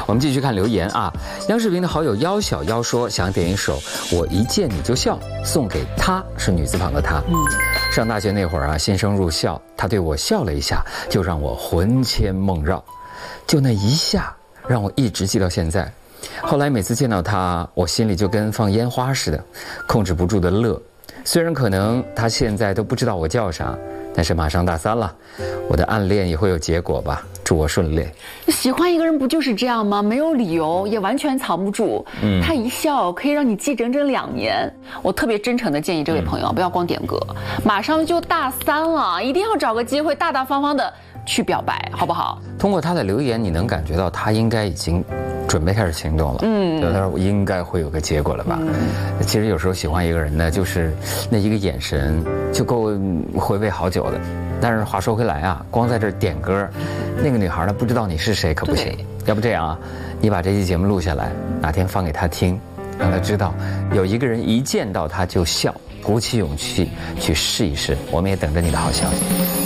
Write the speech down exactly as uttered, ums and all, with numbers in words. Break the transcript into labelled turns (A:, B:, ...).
A: 我们继续看留言啊。央视频的好友妖小妖说，想点一首《我一见你就笑》，送给他，是女字旁的他。嗯，上大学那会儿啊，新生入校，他对我笑了一下，就让我魂牵梦绕，就那一下让我一直记到现在。后来每次见到他，我心里就跟放烟花似的，控制不住的乐。虽然可能他现在都不知道我叫啥，但是马上大三了，我的暗恋也会有结果吧，祝我顺利。
B: 喜欢一个人不就是这样吗？没有理由，也完全藏不住。嗯，他一笑可以让你记整整两年。我特别真诚的建议这位朋友，嗯、不要光点歌，马上就大三了，一定要找个机会大大方方的去表白，好不好？
A: 通过他的留言，你能感觉到他应该已经准备开始行动了。嗯，他说我应该会有个结果了吧？嗯，其实有时候喜欢一个人呢，就是那一个眼神就够回味好久的。但是话说回来啊，光在这点歌，那个女孩呢不知道你是谁可不行。要不这样啊，你把这期节目录下来，哪天放给她听，让她知道有一个人一见到她就笑，鼓起勇气去试一试。我们也等着你的好消息。